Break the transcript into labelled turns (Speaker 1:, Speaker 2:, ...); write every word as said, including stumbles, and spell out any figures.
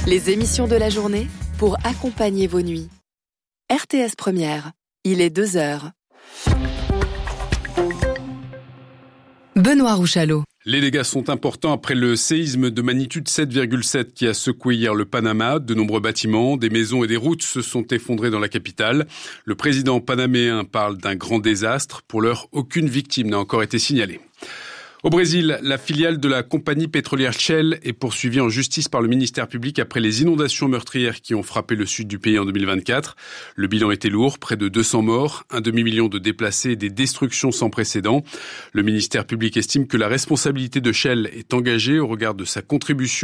Speaker 1: Les émissions de la journée pour accompagner vos nuits. R T S Première, il est deux heures. Benoît Rouchalot.
Speaker 2: Les dégâts sont importants après le séisme de magnitude sept virgule sept qui a secoué hier le Panama. De nombreux bâtiments, des maisons et des routes se sont effondrés dans la capitale. Le président panaméen parle d'un grand désastre. Pour l'heure, aucune victime n'a encore été signalée. Au Brésil, la filiale de la compagnie pétrolière Shell est poursuivie en justice par le ministère public après les inondations meurtrières qui ont frappé le sud du pays en deux mille vingt-quatre. Le bilan était lourd, près de deux cents morts, un demi-million de déplacés et des destructions sans précédent. Le ministère public estime que la responsabilité de Shell est engagée au regard de sa contribution